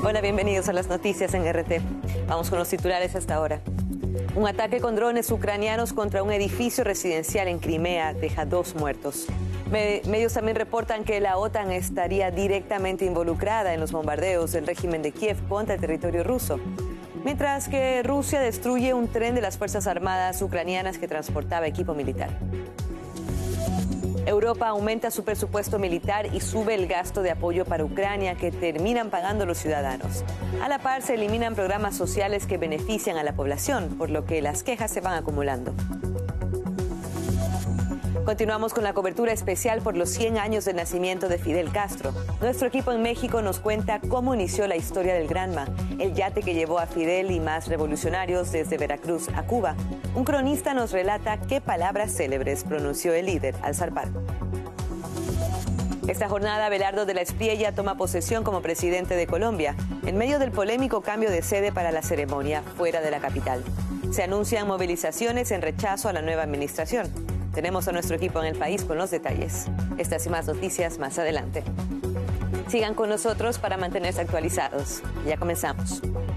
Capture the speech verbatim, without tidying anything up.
Hola, bienvenidos a las noticias en R T. Vamos con los titulares hasta ahora. Un ataque con drones ucranianos contra un edificio residencial en Crimea deja dos muertos. Me- medios también reportan que la OTAN estaría directamente involucrada en los bombardeos del régimen de Kiev contra el territorio ruso. Mientras que Rusia destruye un tren de las Fuerzas Armadas ucranianas que transportaba equipo militar. Europa aumenta su presupuesto militar y sube el gasto de apoyo para Ucrania que terminan pagando los ciudadanos. A la par se eliminan programas sociales que benefician a la población, por lo que las quejas se van acumulando. Continuamos con la cobertura especial por los cien años del nacimiento de Fidel Castro. Nuestro equipo en México nos cuenta cómo inició la historia del Granma, el yate que llevó a Fidel y más revolucionarios desde Veracruz a Cuba. Un cronista nos relata qué palabras célebres pronunció el líder al zarpar. Esta jornada, Abelardo de la Espriella toma posesión como presidente de Colombia, en medio del polémico cambio de sede para la ceremonia fuera de la capital. Se anuncian movilizaciones en rechazo a la nueva administración. Tenemos a nuestro equipo en el país con los detalles. Estas y más noticias más adelante. Sigan con nosotros para mantenerse actualizados. Ya comenzamos.